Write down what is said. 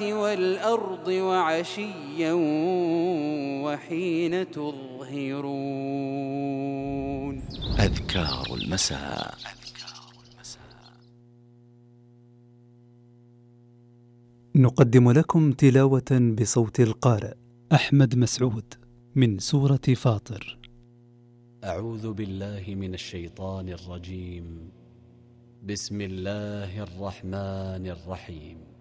والأرض وعشيا وحين تظهرون. أذكار المساء. نقدم لكم تلاوة بصوت القارئ أحمد مسعود من سورة فاطر. أعوذ بالله من الشيطان الرجيم. بسم الله الرحمن الرحيم.